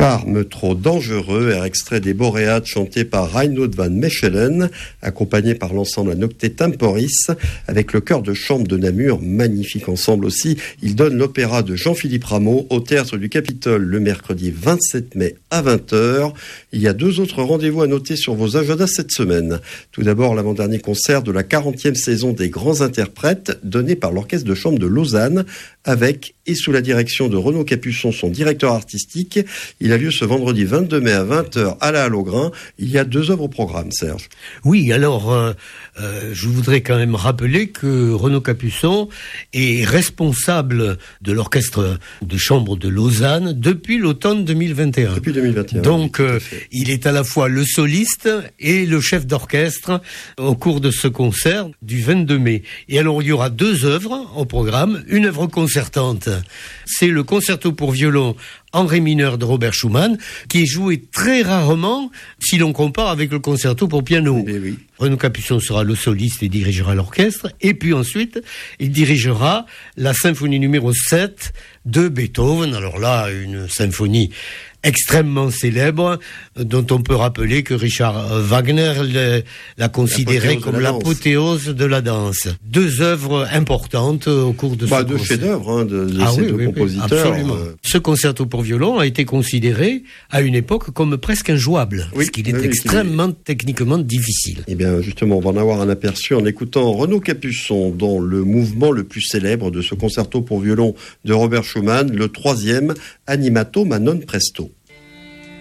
Charme trop dangereux, air extrait des Boréades chanté par Reinoud van Mechelen, accompagné par l'ensemble Nocte Temporis, avec le chœur de chambre de Namur, magnifique ensemble aussi. Il donne l'opéra de Jean-Philippe Rameau au Théâtre du Capitole le mercredi 27 mai à 20h. Il y a 2 autres rendez-vous à noter sur vos agendas cette semaine. Tout d'abord, l'avant-dernier concert de la 40e saison des Grands Interprètes, donné par l'Orchestre de Chambre de Lausanne, avec et sous la direction de Renaud Capuçon, son directeur artistique. Il a lieu ce vendredi 22 mai à 20h à la Halle au Grain. Il y a 2 œuvres au programme, Serge. Oui, alors je voudrais quand même rappeler que Renaud Capuçon est responsable de l'Orchestre de Chambre de Lausanne depuis l'automne 2021. Depuis 2021. Donc il est à la fois le soliste et le chef d'orchestre au cours de ce concert du 22 mai. Et alors il y aura 2 œuvres au programme, une œuvre concertante. C'est le concerto pour violon en ré mineur de Robert Schumann, qui est joué très rarement si l'on compare avec le concerto pour piano. Oui. Renaud Capuçon sera le soliste et dirigera l'orchestre, et puis ensuite il dirigera la symphonie numéro 7 de Beethoven. Alors là, une symphonie extrêmement célèbre, dont on peut rappeler que Richard Wagner l'a considéré comme l'apothéose de la danse. 2 œuvres importantes au cours de ce concert. 2 chefs-d'œuvre de ces 2 compositeurs. Absolument. Ce concerto pour violon a été considéré à une époque comme presque injouable, parce qu'il est extrêmement techniquement difficile. Eh bien, justement, on va en avoir un aperçu en écoutant Renaud Capuçon dans le mouvement le plus célèbre de ce concerto pour violon de Robert Schumann, le 3e, Animato ma non presto.